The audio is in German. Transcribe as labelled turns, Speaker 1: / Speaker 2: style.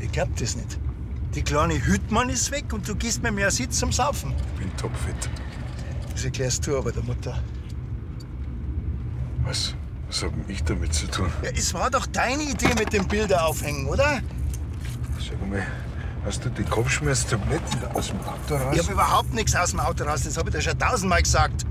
Speaker 1: Ich glaub das nicht. Die kleine Hüttmann ist weg und du gehst mir mehr Sitz zum Saufen.
Speaker 2: Ich bin topfit.
Speaker 1: Das erklärst du aber der Mutter.
Speaker 2: Was hat denn ich damit zu tun?
Speaker 1: Ja, es war doch deine Idee mit dem Bilder aufhängen, oder?
Speaker 2: Sag mal, hast du die Kopfschmerztabletten aus dem Auto raus?
Speaker 1: Ich hab überhaupt nichts aus dem Auto raus, das hab ich dir schon tausendmal gesagt.